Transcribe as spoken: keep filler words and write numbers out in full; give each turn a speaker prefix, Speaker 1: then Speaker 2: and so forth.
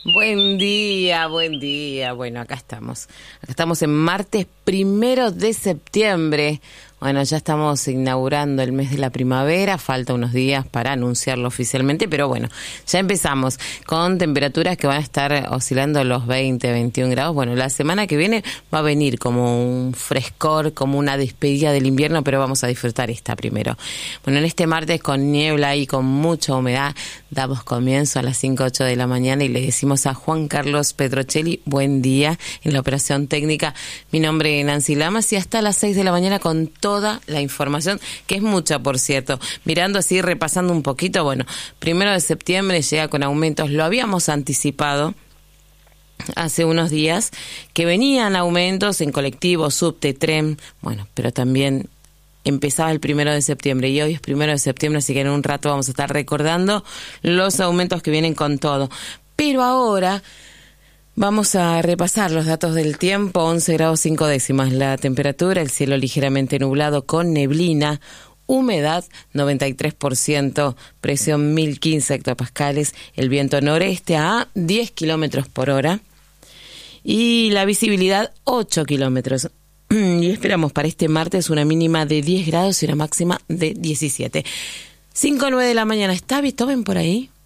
Speaker 1: Buen día, buen día. Bueno, acá estamos. Acá estamos en martes primero de septiembre. Bueno, ya estamos inaugurando el mes de la primavera, falta unos días para anunciarlo oficialmente, pero bueno, ya empezamos con temperaturas que van a estar oscilando los veinte, veintiún grados. Bueno, la semana que viene va a venir como un frescor, como una despedida del invierno, pero vamos a disfrutar esta primero. Bueno, en este martes con niebla y con mucha humedad, damos comienzo a las cinco, ocho de la mañana y le decimos a Juan Carlos Petrocelli, buen día en la operación técnica. Mi nombre es Nancy Lamas y hasta las seis de la mañana con todo toda la información, que es mucha, por cierto. Mirando así, repasando un poquito, bueno, primero de septiembre llega con aumentos, lo habíamos anticipado hace unos días, que venían aumentos en colectivo, subte, tren, bueno, pero también empezaba el primero de septiembre y hoy es primero de septiembre, así que en un rato vamos a estar recordando los aumentos que vienen con todo. Pero ahora vamos a repasar los datos del tiempo. Once grados cinco décimas la temperatura, el cielo ligeramente nublado con neblina, humedad noventa y tres por ciento, presión mil quince hectopascales, el viento noreste a diez kilómetros por hora y la visibilidad ocho kilómetros. Y esperamos para este martes una mínima de diez grados y una máxima de diecisiete. cinco a nueve de la mañana. ¿Está Beethoven por ahí?